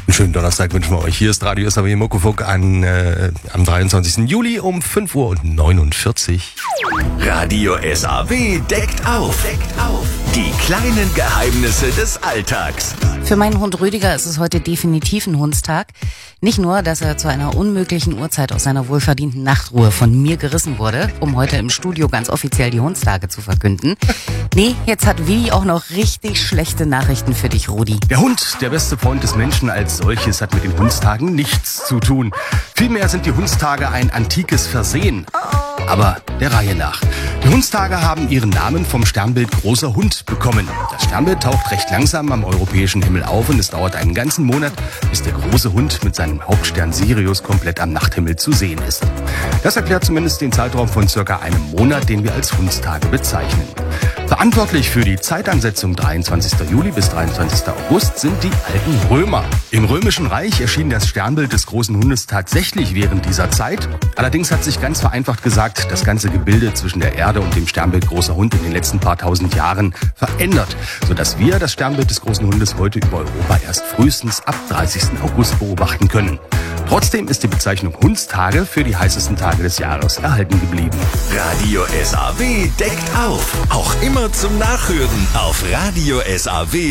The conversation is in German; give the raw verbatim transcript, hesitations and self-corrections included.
Einen schönen Donnerstag wünschen wir euch. Hier ist Radio S A W Muckefuck an, äh, am dreiundzwanzigsten Juli um fünf Uhr neunundvierzig. Radio S A W deckt auf. Deckt auf. Die kleinen Geheimnisse des Alltags. Für meinen Hund Rüdiger ist es heute definitiv ein Hundstag. Nicht nur, dass er zu einer unmöglichen Uhrzeit aus seiner wohlverdienten Nachtruhe von mir gerissen wurde, um heute im Studio ganz offiziell die Hundstage zu verkünden. Nee, jetzt hat Willi auch noch richtig schlechte Nachrichten für dich, Rudi. Der Hund, der beste Freund des Menschen als solches, hat mit den Hundstagen nichts zu tun. Vielmehr sind die Hundstage ein antikes Versehen. Aber der Reihe nach. Die Hundstage haben ihren Namen vom Sternbild Großer Hund bekommen. Das Sternbild taucht recht langsam am europäischen Himmel auf und es dauert einen ganzen Monat, bis der große Hund mit seinem Hauptstern Sirius komplett am Nachthimmel zu sehen ist. Das erklärt zumindest den Zeitraum von circa einem Monat, den wir als Hundstage bezeichnen. Verantwortlich für die Zeitansetzung dreiundzwanzigsten Juli bis dreiundzwanzigsten August sind die alten Römer. Im Römischen Reich erschien das Sternbild des großen Hundes tatsächlich während dieser Zeit. Allerdings hat sich ganz vereinfacht gesagt das ganze Gebilde zwischen der Erde und dem Sternbild Großer Hund in den letzten paar tausend Jahren verändert, sodass wir das Sternbild des großen Hundes heute über Europa erst frühestens ab dreißigsten August beobachten können. Trotzdem ist die Bezeichnung Hundstage für die heißesten Tage des Jahres erhalten geblieben. Radio S A W deckt auf. Auch immer zum Nachhören auf Radio S A W.